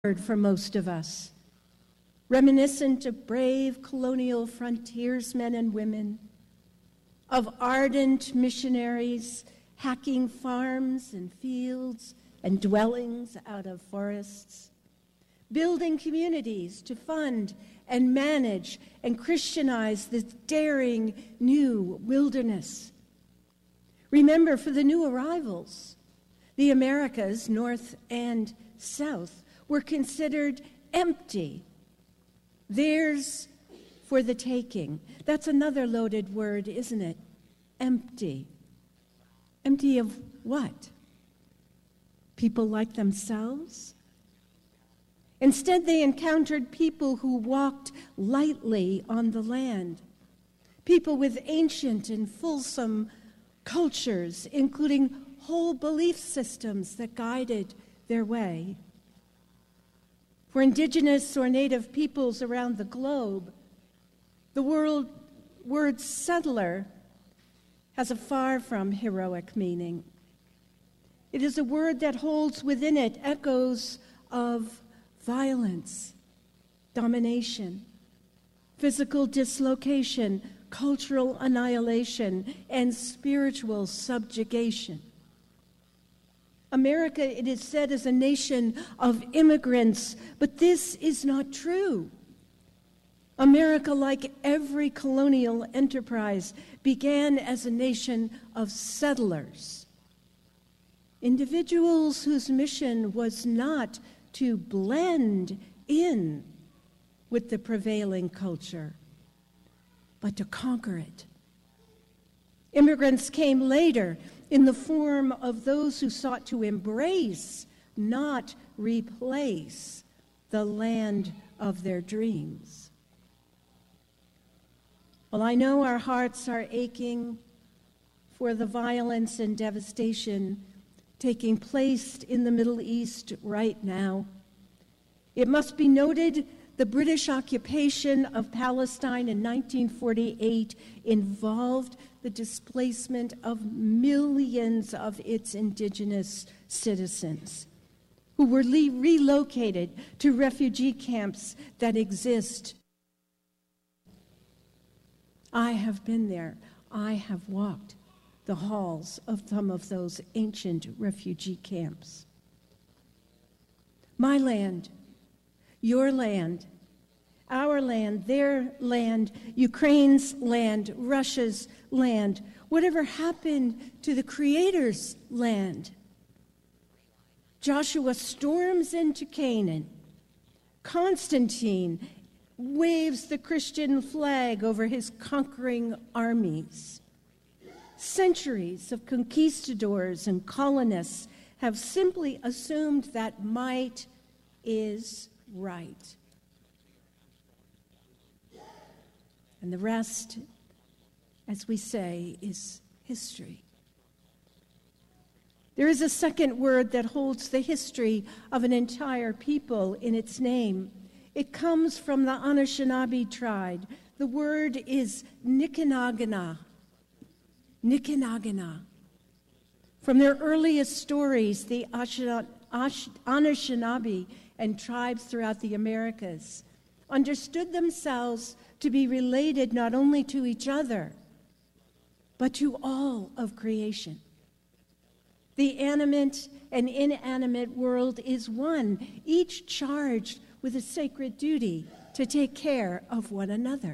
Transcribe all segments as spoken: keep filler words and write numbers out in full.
for most of us, reminiscent of brave colonial frontiersmen and women, of ardent missionaries hacking farms and fields and dwellings out of forests, building communities to fund and manage and Christianize this daring new wilderness. Remember, for the new arrivals, the Americas, North and South, were considered empty, theirs for the taking. That's another loaded word, isn't it? Empty. Empty of what? People like themselves? Instead, they encountered people who walked lightly on the land, people with ancient and fulsome cultures, including whole belief systems that guided their way. For indigenous or native peoples around the globe, the word, word settler has a far from heroic meaning. It is a word that holds within it echoes of violence, domination, physical dislocation, cultural annihilation, and spiritual subjugation. America, it is said, is a nation of immigrants, but this is not true. America, like every colonial enterprise, began as a nation of settlers, individuals whose mission was not to blend in with the prevailing culture, but to conquer it. Immigrants came later in the form of those who sought to embrace, not replace, the land of their dreams. Well, I know our hearts are aching for the violence and devastation taking place in the Middle East right now. It must be noted the British occupation of Palestine in nineteen forty-eight involved the displacement of millions of its indigenous citizens who were le- relocated to refugee camps that exist. I have been there. I have walked the halls of some of those ancient refugee camps. My land, your land, our land, their land, Ukraine's land, Russia's land, whatever happened to the Creator's land? Joshua storms into Canaan. Constantine waves the Christian flag over his conquering armies. Centuries of conquistadors and colonists have simply assumed that might is right. And the rest, as we say, is history. There is a second word that holds the history of an entire people in its name. It comes from the Anishinaabe tribe. The word is Nikanagana. Nikanagana. From their earliest stories, the Anishinaabe and tribes throughout the Americas understood themselves to be related not only to each other, but to all of creation. The animate and inanimate world is one, each charged with a sacred duty to take care of one another.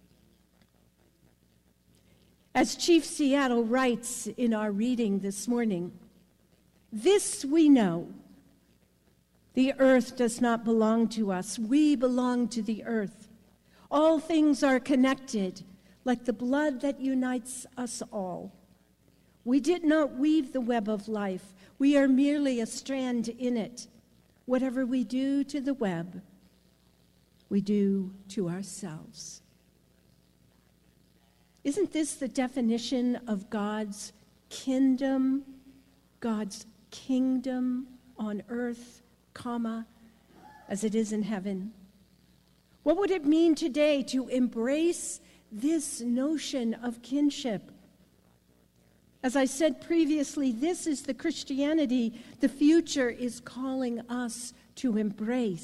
As Chief Seattle writes in our reading this morning, this we know, the earth does not belong to us. We belong to the earth. All things are connected, like the blood that unites us all. We did not weave the web of life. We are merely a strand in it. Whatever we do to the web, we do to ourselves. Isn't this the definition of God's kingdom, God's kingdom on earth, comma, as it is in heaven? What would it mean today to embrace this notion of kinship? As I said previously, this is the Christianity the future is calling us to embrace